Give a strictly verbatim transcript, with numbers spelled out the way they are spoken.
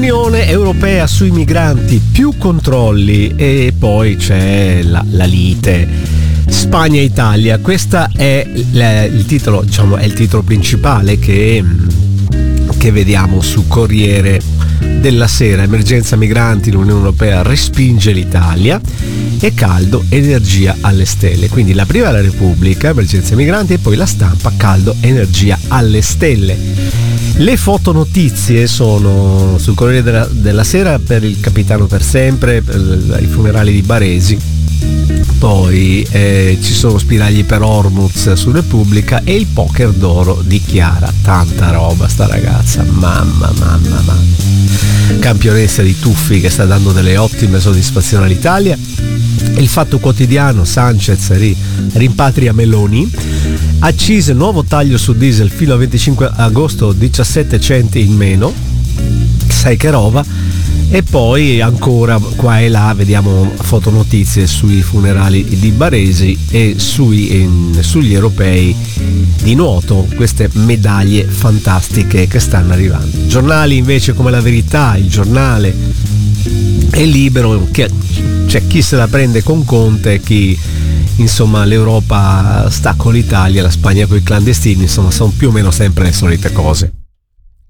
Unione Europea sui migranti, più controlli, e poi c'è la, la lite Spagna-Italia. Questa è la, il titolo, diciamo, è il titolo principale che, che vediamo su Corriere della Sera. Emergenza migranti, l'Unione Europea respinge l'Italia, e caldo, energia alle stelle. Quindi la prima è la Repubblica, emergenza migranti, e poi la Stampa, caldo, energia alle stelle. Le fotonotizie sono sul Corriere della, della Sera per il capitano per sempre, per i funerali di Baresi, poi eh, ci sono spiragli per Hormuz su Repubblica, e il poker d'oro di Chiara. Tanta roba sta ragazza, mamma mamma mamma, campionessa di tuffi che sta dando delle ottime soddisfazioni all'Italia. Il Fatto Quotidiano, Sanchez ri, rimpatria Meloni, accise, nuovo taglio su diesel fino al venticinque agosto, diciassette centi in meno, sai che roba. E poi ancora qua e là vediamo fotonotizie sui funerali di Baresi e sui, in, sugli europei di nuoto, queste medaglie fantastiche che stanno arrivando. Giornali invece come La Verità, Il Giornale e Libero, che c'è chi se la prende con Conte, chi insomma l'Europa sta con l'Italia, la Spagna con i clandestini, insomma sono più o meno sempre le solite cose.